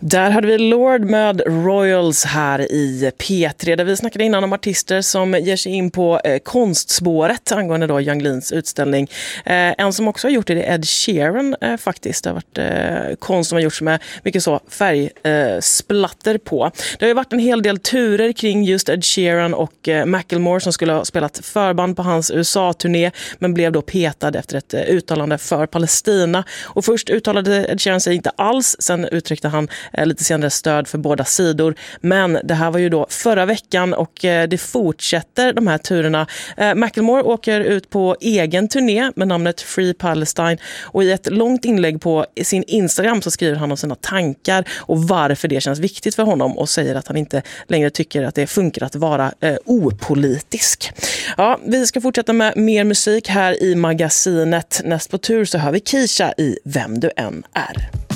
Där hade vi Lord med Royals här i P3 där vi snackade innan om artister som ger sig in på konstspåret angående då Yung Leans utställning. En som också har gjort det är Ed Sheeran faktiskt. Det har varit konst som har gjorts med mycket så färgsplatter på. Det har ju varit en hel del turer kring just Ed Sheeran och Macklemore som skulle ha spelat förband på hans USA-turné men blev då petad efter ett uttalande för Palestina. Och först uttalade Ed Sheeran sig inte alls, sen uttryckte han lite senare stöd för båda sidor. Men det här var ju då förra veckan och det fortsätter de här turerna. Macklemore åker ut på egen turné med namnet Free Palestine och i ett långt inlägg på sin Instagram så skriver han om sina tankar och varför det känns viktigt för honom och säger att han inte längre tycker att det funkar att vara opolitisk. Ja, vi ska fortsätta med mer musik här i magasinet. Näst på tur så hör vi Keisha i Vem du än är.